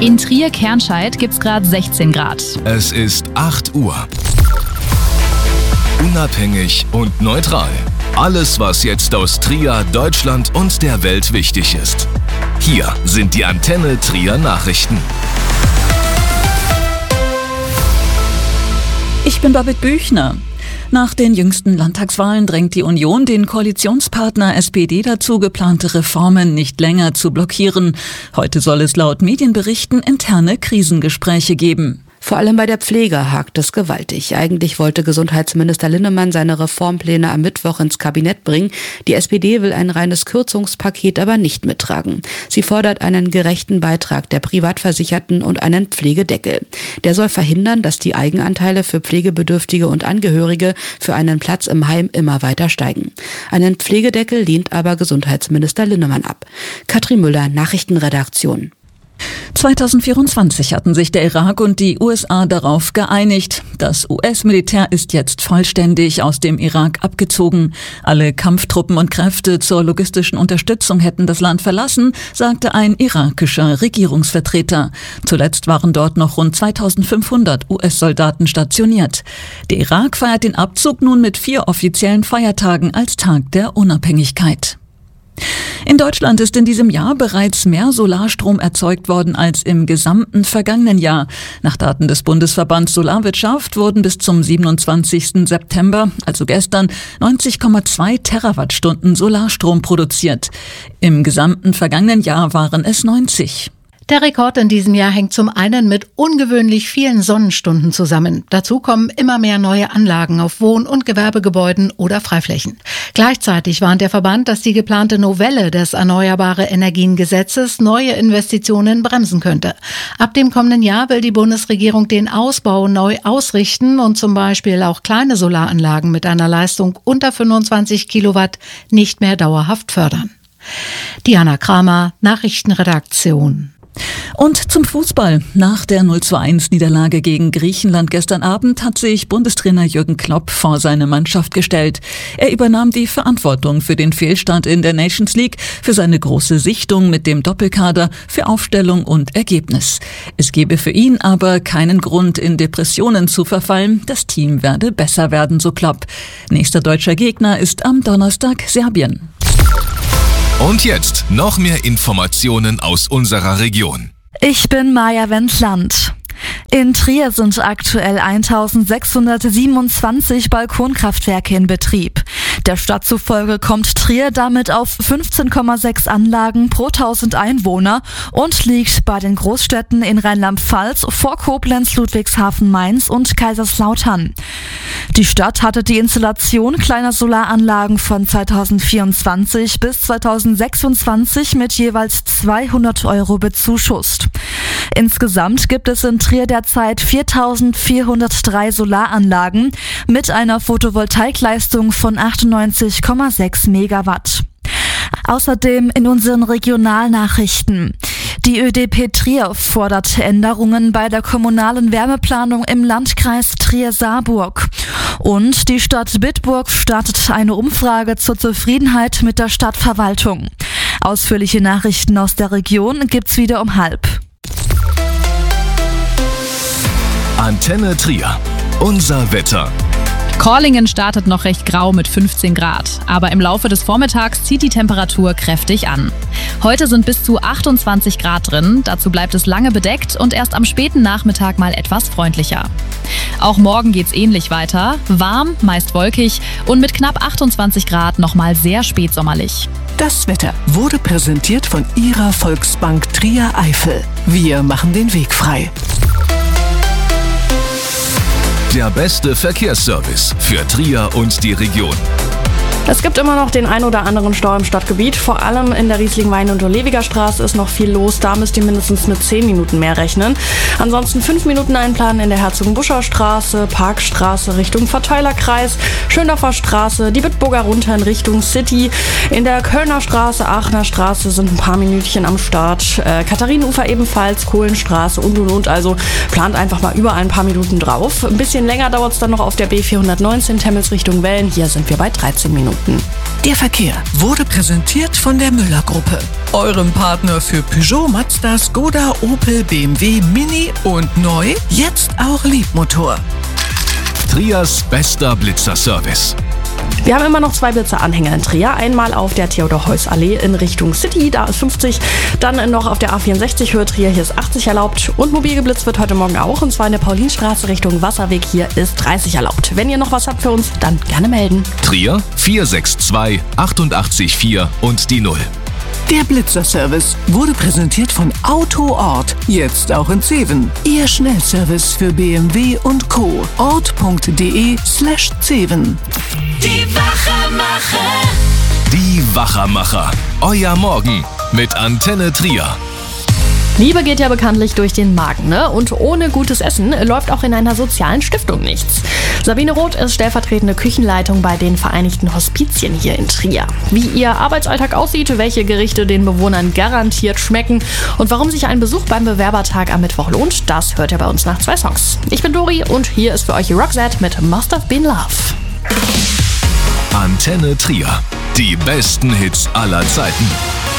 In Trier-Kernscheid gibt's gerade 16 Grad. Es ist 8 Uhr. Unabhängig und neutral. Alles, was jetzt aus Trier, Deutschland und der Welt wichtig ist. Hier sind die Antenne Trier Nachrichten. Ich bin Babette Büchner. Nach den jüngsten Landtagswahlen drängt die Union den Koalitionspartner SPD dazu, geplante Reformen nicht länger zu blockieren. Heute soll es laut Medienberichten interne Krisengespräche geben. Vor allem bei der Pflege hakt es gewaltig. Eigentlich wollte Gesundheitsminister Linnemann seine Reformpläne am Mittwoch ins Kabinett bringen. Die SPD will ein reines Kürzungspaket aber nicht mittragen. Sie fordert einen gerechten Beitrag der Privatversicherten und einen Pflegedeckel. Der soll verhindern, dass die Eigenanteile für Pflegebedürftige und Angehörige für einen Platz im Heim immer weiter steigen. Einen Pflegedeckel lehnt aber Gesundheitsminister Linnemann ab. Katrin Müller, Nachrichtenredaktion. 2024 hatten sich der Irak und die USA darauf geeinigt. Das US-Militär ist jetzt vollständig aus dem Irak abgezogen. Alle Kampftruppen und Kräfte zur logistischen Unterstützung hätten das Land verlassen, sagte ein irakischer Regierungsvertreter. Zuletzt waren dort noch rund 2500 US-Soldaten stationiert. Der Irak feiert den Abzug nun mit 4 offiziellen Feiertagen als Tag der Unabhängigkeit. In Deutschland ist in diesem Jahr bereits mehr Solarstrom erzeugt worden als im gesamten vergangenen Jahr. Nach Daten des Bundesverbands Solarwirtschaft wurden bis zum 27. September, also gestern, 90,2 Terawattstunden Solarstrom produziert. Im gesamten vergangenen Jahr waren es 90. Der Rekord in diesem Jahr hängt zum einen mit ungewöhnlich vielen Sonnenstunden zusammen. Dazu kommen immer mehr neue Anlagen auf Wohn- und Gewerbegebäuden oder Freiflächen. Gleichzeitig warnt der Verband, dass die geplante Novelle des Erneuerbare Energien-Gesetzes neue Investitionen bremsen könnte. Ab dem kommenden Jahr will die Bundesregierung den Ausbau neu ausrichten und zum Beispiel auch kleine Solaranlagen mit einer Leistung unter 25 Kilowatt nicht mehr dauerhaft fördern. Diana Kramer, Nachrichtenredaktion. Und zum Fußball. Nach der 0:1-Niederlage gegen Griechenland gestern Abend hat sich Bundestrainer Jürgen Klopp vor seine Mannschaft gestellt. Er übernahm die Verantwortung für den Fehlstart in der Nations League, für seine große Sichtung mit dem Doppelkader, für Aufstellung und Ergebnis. Es gebe für ihn aber keinen Grund, in Depressionen zu verfallen. Das Team werde besser werden, so Klopp. Nächster deutscher Gegner ist am Donnerstag Serbien. Und jetzt noch mehr Informationen aus unserer Region. Ich bin Maja Wendland. In Trier sind aktuell 1627 Balkonkraftwerke in Betrieb. Der Stadt zufolge kommt Trier damit auf 15,6 Anlagen pro 1000 Einwohner und liegt bei den Großstädten in Rheinland-Pfalz vor Koblenz, Ludwigshafen, Mainz und Kaiserslautern. Die Stadt hatte die Installation kleiner Solaranlagen von 2024 bis 2026 mit jeweils 200 € bezuschusst. Insgesamt gibt es in Trier derzeit 4.403 Solaranlagen mit einer Photovoltaikleistung von 98,6 Megawatt. Außerdem in unseren Regionalnachrichten. Die ÖDP Trier fordert Änderungen bei der kommunalen Wärmeplanung im Landkreis Trier-Saarburg. Und die Stadt Bitburg startet eine Umfrage zur Zufriedenheit mit der Stadtverwaltung. Ausführliche Nachrichten aus der Region gibt's wieder um 12:30. Antenne Trier. Unser Wetter. Korlingen startet noch recht grau mit 15 Grad, aber im Laufe des Vormittags zieht die Temperatur kräftig an. Heute sind bis zu 28 Grad drin, dazu bleibt es lange bedeckt und erst am späten Nachmittag mal etwas freundlicher. Auch morgen geht's ähnlich weiter, warm, meist wolkig und mit knapp 28 Grad nochmal sehr spätsommerlich. Das Wetter wurde präsentiert von Ihrer Volksbank Trier-Eifel. Wir machen den Weg frei. Der beste Verkehrsservice für Trier und die Region. Es gibt immer noch den ein oder anderen Stau im Stadtgebiet. Vor allem in der Riesling-Wein- und Olewiger Straße ist noch viel los. Da müsst ihr mindestens mit 10 Minuten mehr rechnen. Ansonsten 5 Minuten einplanen in der Herzogenbuscher Straße, Parkstraße Richtung Verteilerkreis, Schöndorfer Straße, die Bitburger runter in Richtung City. In der Kölner Straße, Aachener Straße sind ein paar Minütchen am Start. Katharinenufer ebenfalls, Kohlenstraße und. Also plant einfach mal überall ein paar Minuten drauf. Ein bisschen länger dauert es dann noch auf der B419 Temmels Richtung Wellen. Hier sind wir bei 13 Minuten. Minuten. Der Verkehr wurde präsentiert von der Müller-Gruppe, eurem Partner für Peugeot, Mazda, Skoda, Opel, BMW, Mini und neu, jetzt auch Leapmotor. Trias bester Blitzerservice. Wir haben immer noch 2 Blitzeranhänger in Trier. Einmal auf der Theodor-Heuss-Allee in Richtung City, da ist 50. Dann noch auf der A64 Höhe Trier, hier ist 80 erlaubt. Und mobil geblitzt wird heute Morgen auch, und zwar in der Paulinstraße Richtung Wasserweg, hier ist 30 erlaubt. Wenn ihr noch was habt für uns, dann gerne melden. Trier 462 88 4 und die 0. Der Blitzerservice wurde präsentiert von Autoort, jetzt auch in Zeven. Ihr Schnellservice für BMW und Co. ort.de/Zeven. Die Wachermacher. Die Wachermacher. Euer Morgen mit Antenne Trier. Liebe geht ja bekanntlich durch den Magen, ne? Und ohne gutes Essen läuft auch in einer sozialen Stiftung nichts. Sabine Roth ist stellvertretende Küchenleitung bei den Vereinigten Hospizien hier in Trier. Wie ihr Arbeitsalltag aussieht, welche Gerichte den Bewohnern garantiert schmecken und warum sich ein Besuch beim Bewerbertag am Mittwoch lohnt, das hört ihr bei uns nach 2 Songs. Ich bin Dori und hier ist für euch Roxette mit Must Have Been Love. Antenne Trier. Die besten Hits aller Zeiten.